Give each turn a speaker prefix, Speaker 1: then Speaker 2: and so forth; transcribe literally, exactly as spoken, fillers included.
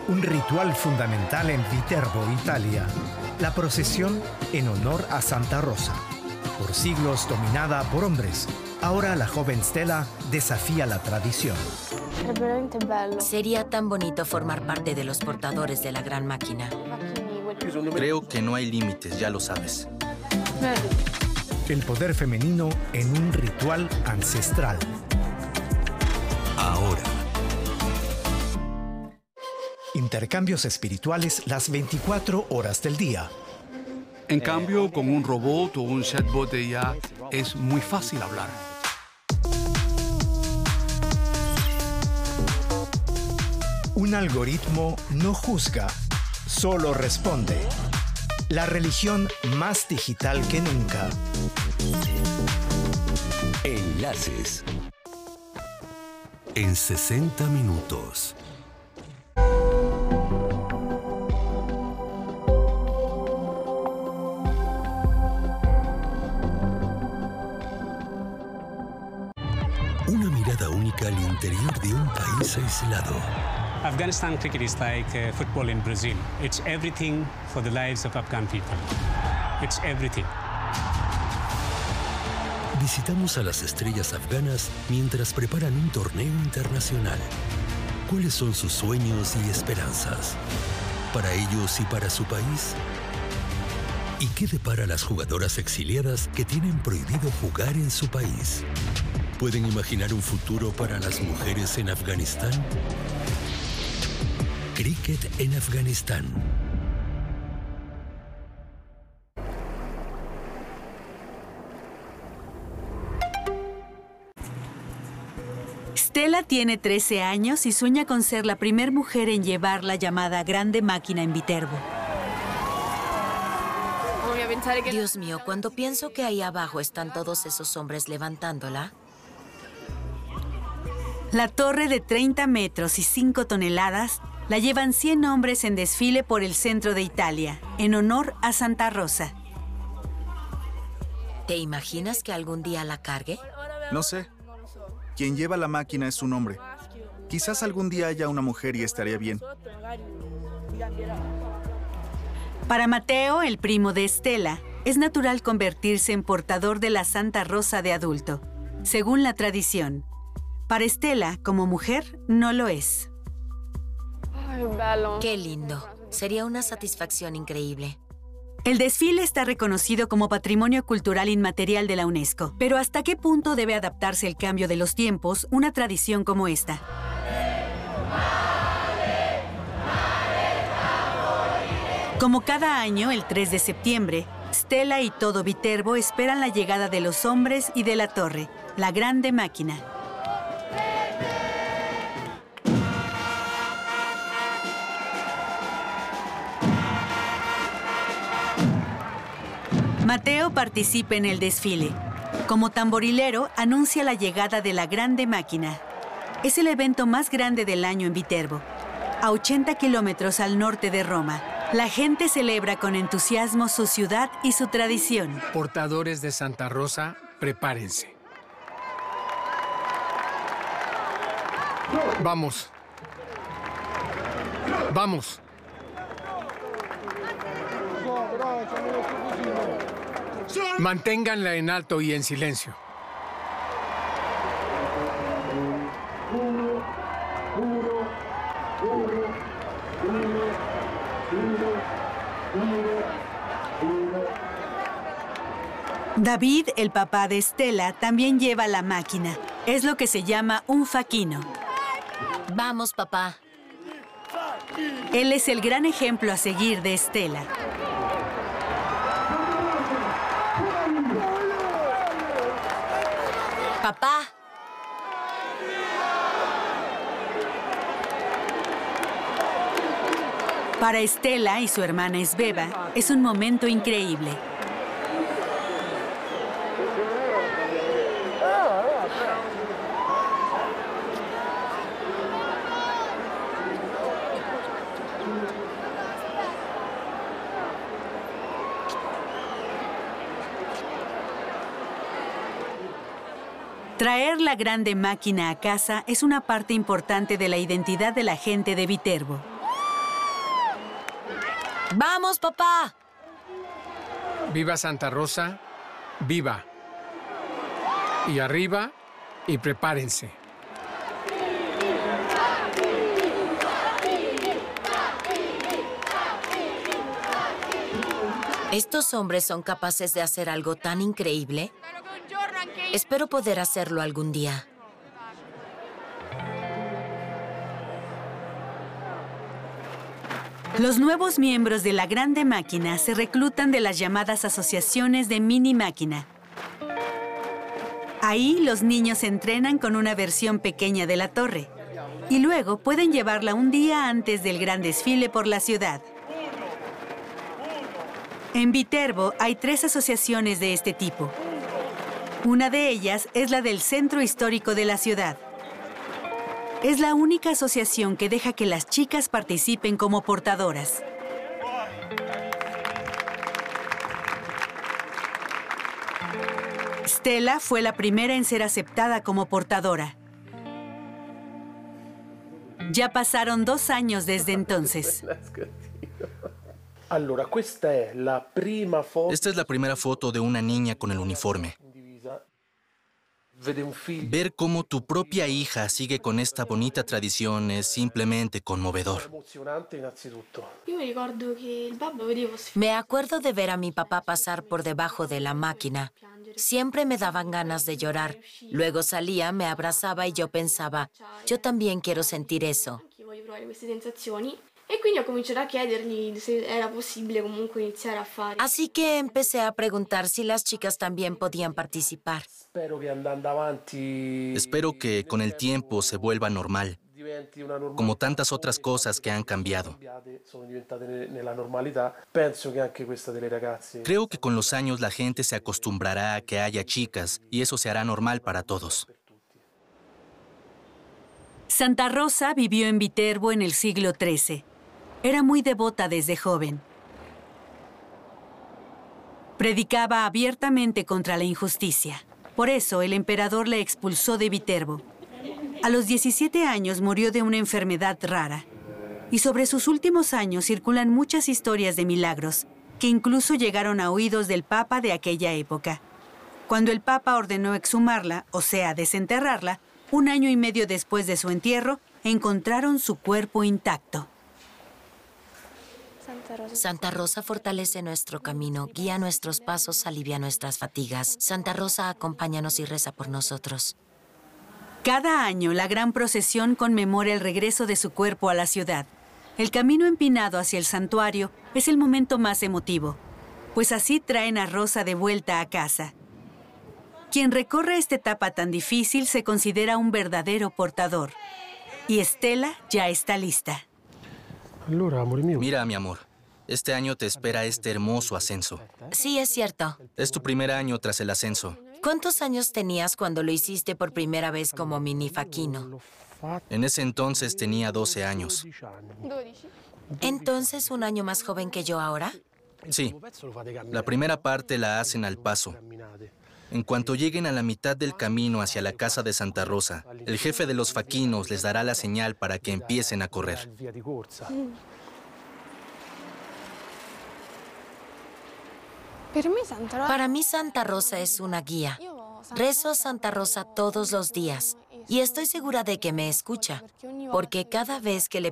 Speaker 1: Un ritual fundamental en Viterbo, Italia. La procesión en honor a Santa Rosa. Por siglos dominada por hombres, ahora la joven Stella desafía la tradición.
Speaker 2: Sería tan bonito formar parte de los portadores de la gran máquina.
Speaker 3: Creo que no hay límites, ya lo sabes.
Speaker 1: El poder femenino en un ritual ancestral.
Speaker 4: Ahora.
Speaker 1: Intercambios espirituales las veinticuatro horas del día.
Speaker 5: En cambio, con un robot o un chatbot de I A es muy fácil hablar.
Speaker 1: Un algoritmo no juzga, solo responde. La religión más digital que nunca.
Speaker 4: Enlaces. En sesenta minutos. Una mirada única al interior de un país aislado.
Speaker 6: Afghanistan cricket is like uh, football in Brazil. It's everything for the lives of Afghan people. It's everything.
Speaker 4: Visitamos a las estrellas afganas mientras preparan un torneo internacional. ¿Cuáles son sus sueños y esperanzas? ¿Para ellos y para su país? ¿Y qué depara a las jugadoras exiliadas que tienen prohibido jugar en su país? ¿Pueden imaginar un futuro para las mujeres en Afganistán? Cricket en Afganistán.
Speaker 7: Stella tiene trece años y sueña con ser la primer mujer en llevar la llamada Grande Máquina en Viterbo.
Speaker 2: Dios mío, cuando pienso que ahí abajo están todos esos hombres levantándola.
Speaker 7: La torre de treinta metros y cinco toneladas la llevan cien hombres en desfile por el centro de Italia, en honor a Santa Rosa.
Speaker 2: ¿Te imaginas que algún día la cargue?
Speaker 3: No sé. Quien lleva la máquina es un hombre. Quizás algún día haya una mujer y estaría bien.
Speaker 7: Para Mateo, el primo de Stella, es natural convertirse en portador de la Santa Rosa de adulto, según la tradición. Para Stella, como mujer, no lo es.
Speaker 2: Qué lindo. Sería una satisfacción increíble.
Speaker 7: El desfile está reconocido como Patrimonio Cultural Inmaterial de la UNESCO. Pero ¿hasta qué punto debe adaptarse el cambio de los tiempos una tradición como esta? Como cada año, el tres de septiembre, Stella y todo Viterbo esperan la llegada de los hombres y de la torre, la Grande Máquina. Mateo participa en el desfile. Como tamborilero, anuncia la llegada de la Grande Máquina. Es el evento más grande del año en Viterbo, a ochenta kilómetros al norte de Roma. La gente celebra con entusiasmo su ciudad y su tradición.
Speaker 8: Portadores de Santa Rosa, prepárense. Vamos. Vamos. Manténganla en alto y en silencio.
Speaker 7: David, el papá de Stella, también lleva la máquina. Es lo que se llama un faquino.
Speaker 2: Vamos, papá.
Speaker 7: Él es el gran ejemplo a seguir de Stella.
Speaker 2: Papá.
Speaker 7: Para Stella y su hermana Sveva, es un momento increíble. Traer la Grande Máquina a casa es una parte importante de la identidad de la gente de Viterbo.
Speaker 2: ¡Vamos, papá!
Speaker 8: Viva Santa Rosa, viva. Y arriba, y prepárense.
Speaker 2: ¿Estos hombres son capaces de hacer algo tan increíble? Espero poder hacerlo algún día.
Speaker 7: Los nuevos miembros de la Grande Máquina se reclutan de las llamadas asociaciones de mini máquina. Ahí los niños se entrenan con una versión pequeña de la torre y luego pueden llevarla un día antes del gran desfile por la ciudad. En Viterbo hay tres asociaciones de este tipo. Una de ellas es la del Centro Histórico de la ciudad. Es la única asociación que deja que las chicas participen como portadoras. Stella fue la primera en ser aceptada como portadora. Ya pasaron dos años desde entonces.
Speaker 9: Esta es la primera foto de una niña con el uniforme. Ver cómo tu propia hija sigue con esta bonita tradición es simplemente conmovedor.
Speaker 2: Me acuerdo de ver a mi papá pasar por debajo de la máquina. Siempre me daban ganas de llorar. Luego salía, me abrazaba y yo pensaba, yo también quiero sentir eso. Así que empecé a preguntar si las chicas también podían participar.
Speaker 9: Espero que con el tiempo se vuelva normal, como tantas otras cosas que han cambiado. Creo que con los años la gente se acostumbrará a que haya chicas y eso se hará normal para todos.
Speaker 7: Santa Rosa vivió en Viterbo en el siglo trece. Era muy devota desde joven. Predicaba abiertamente contra la injusticia. Por eso el emperador la expulsó de Viterbo. A los diecisiete años murió de una enfermedad rara. Y sobre sus últimos años circulan muchas historias de milagros, que incluso llegaron a oídos del Papa de aquella época. Cuando el Papa ordenó exhumarla, o sea, desenterrarla, un año y medio después de su entierro, encontraron su cuerpo intacto.
Speaker 2: Santa Rosa fortalece nuestro camino, guía nuestros pasos, alivia nuestras fatigas. Santa Rosa, acompáñanos y reza por nosotros.
Speaker 7: Cada año, la gran procesión conmemora el regreso de su cuerpo a la ciudad. El camino empinado hacia el santuario es el momento más emotivo, pues así traen a Rosa de vuelta a casa. Quien recorre esta etapa tan difícil se considera un verdadero portador. Y Stella ya está lista.
Speaker 9: Mira, mi amor, este año te espera este hermoso ascenso.
Speaker 2: Sí, es cierto.
Speaker 9: Es tu primer año tras el ascenso.
Speaker 2: ¿Cuántos años tenías cuando lo hiciste por primera vez como minifaquino?
Speaker 9: En ese entonces tenía doce años.
Speaker 2: ¿Entonces un año más joven que yo ahora?
Speaker 9: Sí. La primera parte la hacen al paso. En cuanto lleguen a la mitad del camino hacia la casa de Santa Rosa, el jefe de los faquinos les dará la señal para que empiecen a correr.
Speaker 2: Para mí Santa Rosa es una guía. Rezo a Santa Rosa todos los días y estoy segura de que me escucha, porque cada vez que le